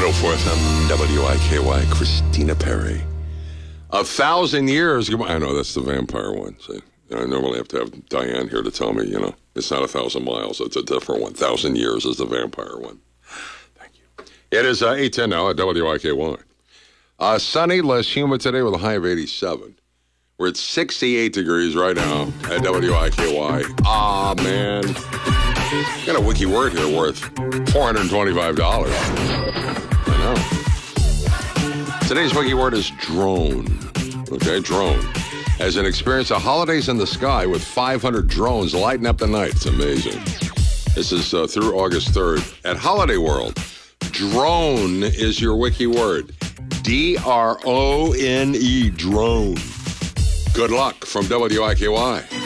8:04 on WIKY, Christina Perry. 1,000 years. I know that's the vampire one. See, I normally have to have Diane here to tell me, it's not 1,000 miles. It's a different one. 1,000 years is the vampire one. Thank you. It is 8:10 now at WIKY. Sunny, less humid today with a high of 87. We're at 68 degrees right now at WIKY. Ah, man. Got a wiki word here worth $425. I know. Today's wiki word is drone. Okay, drone. As an experience of holidays in the sky with 500 drones lighting up the night. It's amazing. This is through August 3rd at Holiday World. Drone is your wiki word. DRONE, drone. Good luck from WIKY.